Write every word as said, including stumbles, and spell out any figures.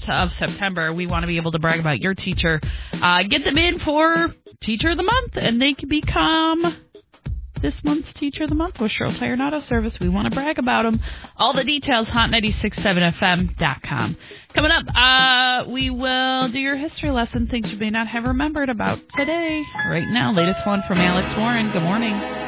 first of September. We want to be able to brag about your teacher. Uh, get them in for Teacher of the Month, and they can become this month's Teacher of the Month with Sherrill Tire and Auto Service. We want to brag about them. All the details, hot ninety-six point seven F M dot com. Coming up, uh, we will do your history lesson, things you may not have remembered about today. Right now, latest one from Alex Warren. Good morning.